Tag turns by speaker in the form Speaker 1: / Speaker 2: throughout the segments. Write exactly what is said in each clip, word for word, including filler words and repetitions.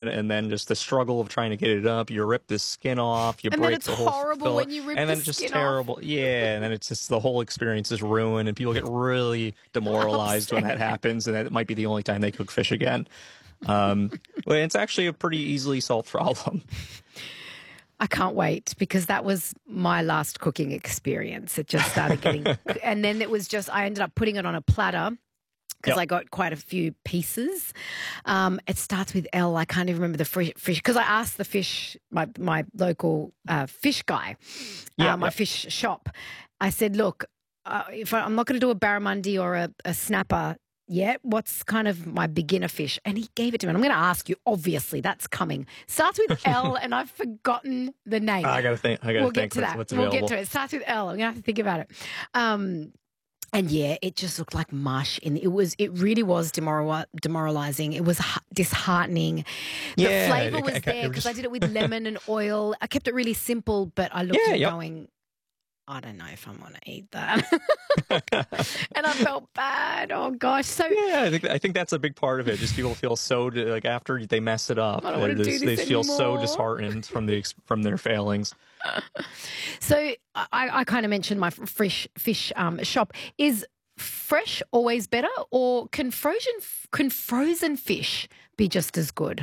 Speaker 1: and then just the struggle of trying to get it up. You rip the skin off, you
Speaker 2: And then
Speaker 1: break
Speaker 2: it's
Speaker 1: the whole
Speaker 2: horrible
Speaker 1: fillet,
Speaker 2: when you rip
Speaker 1: and
Speaker 2: the
Speaker 1: then it's just
Speaker 2: skin
Speaker 1: terrible.
Speaker 2: off.
Speaker 1: Yeah, and then it's just the whole experience is ruined, and people get really demoralized when that
Speaker 2: Upset.
Speaker 1: happens, and that might be the only time they cook fish again. Um, but it's actually a pretty easily solved problem.
Speaker 2: I can't wait because that was my last cooking experience. It just started getting, and then it was just, I ended up putting it on a platter because
Speaker 1: Yep.
Speaker 2: I got quite a few pieces. Um, it starts with L. I can't even remember the fish because I asked the fish, my my local uh, fish guy,
Speaker 1: Yeah,
Speaker 2: uh, my
Speaker 1: yep.
Speaker 2: fish shop. I said, look, uh, if I, I'm not going to do a barramundi or a, a snapper yet, what's kind of my beginner fish? And he gave it to me. And I'm going to ask you, obviously, that's coming. Starts with L, and I've forgotten the name.
Speaker 1: I gotta think. I gotta
Speaker 2: We'll
Speaker 1: think
Speaker 2: get to
Speaker 1: what's,
Speaker 2: that.
Speaker 1: what's
Speaker 2: We'll
Speaker 1: available.
Speaker 2: get to it. It starts with L. I'm going to have to think about it. Um, and yeah, it just looked like mush. And it was, it really was demoral, demoralizing. It was h- disheartening. The
Speaker 1: Yeah,
Speaker 2: flavor
Speaker 1: it-
Speaker 2: was
Speaker 1: it-
Speaker 2: there
Speaker 1: it
Speaker 2: because
Speaker 1: just-
Speaker 2: I did it with lemon and oil. I kept it really simple, but I looked
Speaker 1: Yeah,
Speaker 2: at it
Speaker 1: yep.
Speaker 2: going, I don't know if I'm going to eat that. And I felt bad. Oh, gosh. So
Speaker 1: Yeah, I think I think that's a big part of it. Just people feel so like after they mess it up,
Speaker 2: I don't wanna
Speaker 1: they're
Speaker 2: do
Speaker 1: just-
Speaker 2: this
Speaker 1: they feel so
Speaker 2: anymore.
Speaker 1: disheartened from the ex- from their failings.
Speaker 2: So I, I kind of mentioned my fresh fish um, shop. Is fresh always better, or can frozen can frozen fish be just as good?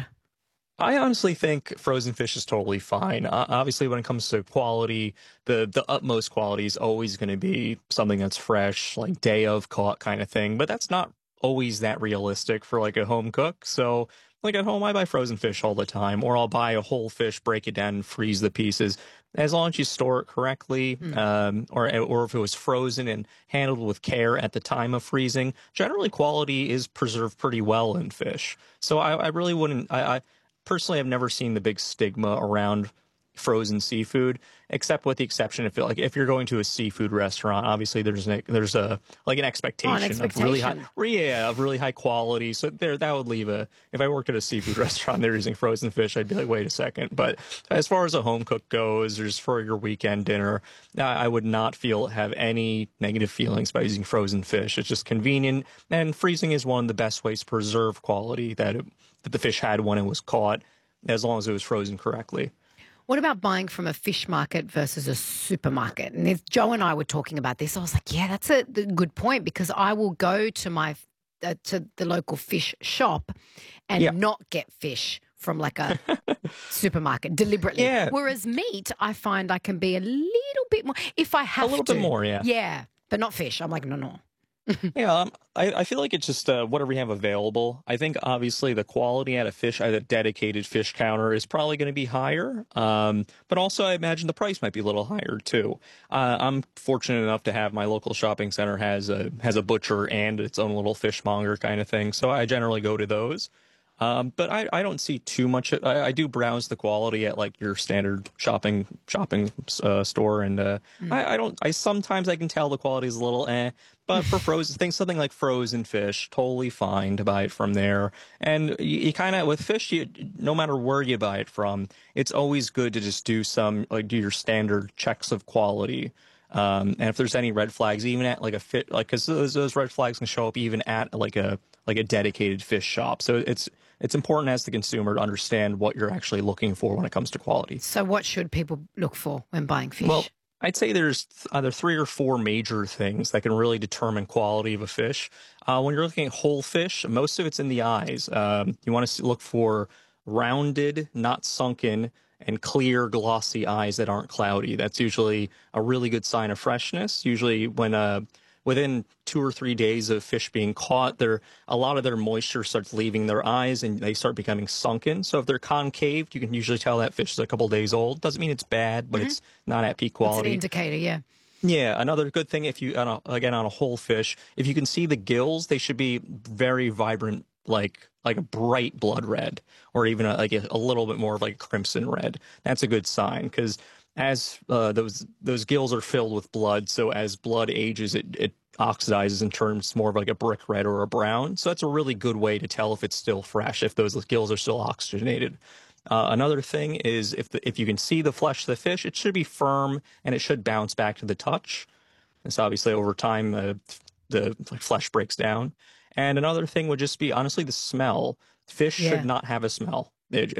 Speaker 1: I honestly think frozen fish is totally fine. Uh, obviously, when it comes to quality, the the utmost quality is always going to be something that's fresh, like day of caught kind of thing. But that's not always that realistic for like a home cook. So, like at home, I buy frozen fish all the time, or I'll buy a whole fish, break it down, and freeze the pieces. As long as you store it correctly,
Speaker 2: Mm.
Speaker 1: um, or or if it was frozen and handled with care at the time of freezing, generally quality is preserved pretty well in fish. So I, I really wouldn't. I, I personally, I've never seen the big stigma around frozen seafood, except with the exception if like if you're going to a seafood restaurant, obviously there's an there's a like an expectation, of really high,
Speaker 2: expectation.
Speaker 1: yeah, of really high quality. So there, that would leave a. If I worked at a seafood restaurant, they're using frozen fish, I'd be like, wait a second. But as far as a home cook goes, or just for your weekend dinner, I I would not feel have any negative feelings by using frozen fish. It's just convenient, and freezing is one of the best ways to preserve quality that it, that the fish had when it was caught, as long as it was frozen correctly.
Speaker 2: What about buying from a fish market versus a supermarket? And if Joe and I were talking about this, I was like, yeah, that's a good point because I will go to my uh, to the local fish shop and
Speaker 1: Yeah.
Speaker 2: not get fish from like a supermarket deliberately.
Speaker 1: Yeah.
Speaker 2: Whereas meat, I find I can be a little bit more if I have
Speaker 1: little
Speaker 2: to.
Speaker 1: bit more, yeah.
Speaker 2: Yeah, but not fish. I'm like, no, no.
Speaker 1: Yeah, um, I, I feel like it's just uh, whatever you have available. I think obviously the quality at a fish at a dedicated fish counter is probably going to be higher, um, but also I imagine the price might be a little higher too. Uh, I'm fortunate enough to have my local shopping center has a has a butcher and its own little fishmonger kind of thing, so I generally go to those. Um, but I, I don't see too much. I, I do browse the quality at like your standard shopping shopping uh, store, and uh,
Speaker 2: Mm.
Speaker 1: I, I don't. I sometimes I can tell the quality is a little eh. But for frozen things, something like frozen fish, totally fine to buy it from there. And you, you kind of with fish, you no matter where you buy it from, it's always good to just do some like do your standard checks of quality. Um, and if there's any red flags, even at like a fit, like because those, those red flags can show up even at like a like a dedicated fish shop. So it's it's important as the consumer to understand what you're actually looking for when it comes to quality.
Speaker 2: So what should people look for when buying fish?
Speaker 1: Well, I'd say there's th- either three or four major things that can really determine quality of a fish. Uh, when you're looking at whole fish, most of it's in the eyes. Um, you want to look for rounded, not sunken, and clear, glossy eyes that aren't cloudy. That's usually a really good sign of freshness. Usually when uh, within two or three days of fish being caught, there a lot of their moisture starts leaving their eyes and they start becoming sunken. So if they're concaved, you can usually tell that fish is a couple days old. Doesn't mean it's bad, but it's not at peak
Speaker 2: It's an
Speaker 1: quality.
Speaker 2: indicator, yeah.
Speaker 1: Yeah, another good thing if you on a, again on a whole fish, if you can see the gills, they should be very vibrant, like like a bright blood red, or even a, like a, a little bit more of like a crimson red. That's a good sign because as uh, those those gills are filled with blood, so as blood ages, it it oxidizes and turns more of like a brick red or a brown. So that's a really good way to tell if it's still fresh, if those gills are still oxygenated. Uh, another thing is if the, if you can see the flesh of the fish, it should be firm and it should bounce back to the touch. And so obviously over time, uh, the like, flesh breaks down. And another thing would just be honestly the smell. Fish
Speaker 2: Yeah.
Speaker 1: should not have a smell. It,